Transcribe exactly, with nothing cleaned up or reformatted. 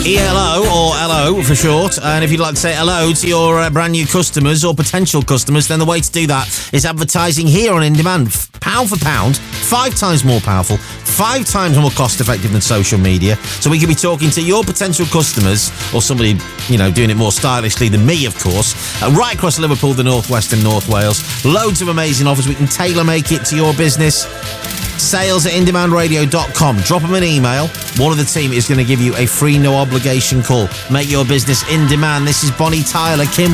E L O, or L O for short. And if you'd like to say hello to your uh, brand new customers or potential customers, then the way to do that is advertising here on In Demand. F- pound for pound, five times more powerful, five times more cost effective than social media. So we could be talking to your potential customers, or somebody, you know, doing it more stylishly than me, of course, uh, right across Liverpool, the North West and North Wales. Loads of amazing offers. We can tailor make it to your business. Sales at in demand radio dot com. Drop them an email. One of the team is going to give you a free, no obligation call. Make your business in demand. This is Bonnie Tyler, Kim